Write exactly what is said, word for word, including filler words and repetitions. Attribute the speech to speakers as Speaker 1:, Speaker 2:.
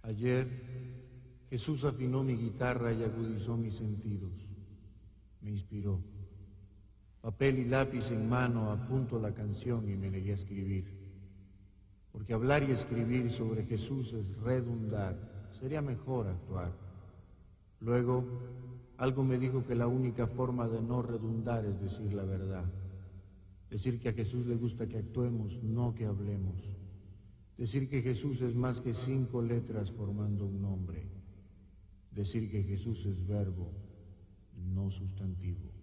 Speaker 1: Ayer Jesús afinó mi guitarra y agudizó mis sentidos. Me inspiró. Papel y lápiz en mano apunto la canción y me negué a escribir. Porque hablar y escribir sobre Jesús es redundar, sería mejor actuar. Luego, algo me dijo que la única forma de no redundar es decir la verdad. Decir que a Jesús le gusta que actuemos, no que hablemos. Decir que Jesús es más que cinco letras formando un nombre. Decir que Jesús es verbo, no sustantivo.